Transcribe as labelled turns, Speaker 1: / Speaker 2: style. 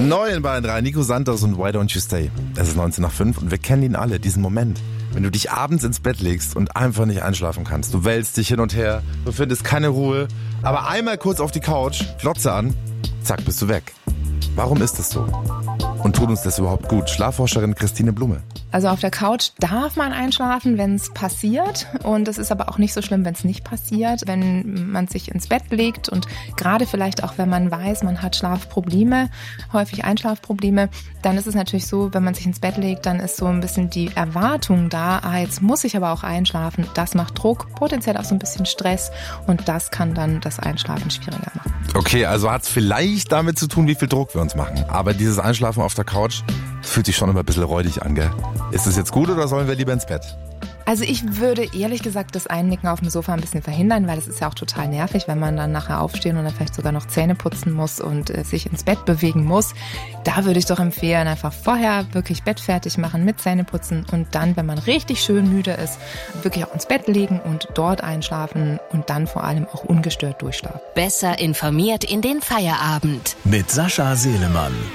Speaker 1: Neu in Bayern 3, Nico Santos und Why Don't You Stay. Es ist 19 nach 5 und wir kennen ihn alle, diesen Moment. Wenn du dich abends ins Bett legst und einfach nicht einschlafen kannst. Du wälzt dich hin und her, du findest keine Ruhe, aber einmal kurz auf die Couch, Glotze an, zack, bist du weg. Warum ist das so? Und tut uns das überhaupt gut? Schlafforscherin Christine Blume.
Speaker 2: Also auf der Couch darf man einschlafen, wenn es passiert. Und es ist aber auch nicht so schlimm, wenn es nicht passiert. Wenn man sich ins Bett legt und gerade vielleicht auch, wenn man weiß, man hat Schlafprobleme, häufig Einschlafprobleme, dann ist es natürlich so, wenn man sich ins Bett legt, dann ist so ein bisschen die Erwartung da, jetzt muss ich aber auch einschlafen. Das macht Druck, potenziell auch so ein bisschen Stress und das kann dann das Einschlafen schwieriger machen.
Speaker 1: Okay, also hat es vielleicht damit zu tun, wie viel Druck wir uns machen. Aber dieses Einschlafen auf der Couch fühlt sich schon immer ein bisschen räudig an, gell? Ist es jetzt gut oder sollen wir lieber ins Bett?
Speaker 2: Also ich würde ehrlich gesagt das Einnicken auf dem Sofa ein bisschen verhindern, weil es ist ja auch total nervig, wenn man dann nachher aufstehen und dann vielleicht sogar noch Zähne putzen muss und sich ins Bett bewegen muss. Da würde ich doch empfehlen, einfach vorher wirklich Bett fertig machen mit Zähneputzen und dann, wenn man richtig schön müde ist, wirklich auch ins Bett legen und dort einschlafen und dann vor allem auch ungestört durchschlafen.
Speaker 3: Besser informiert in den Feierabend.
Speaker 4: Mit Sascha Selemann.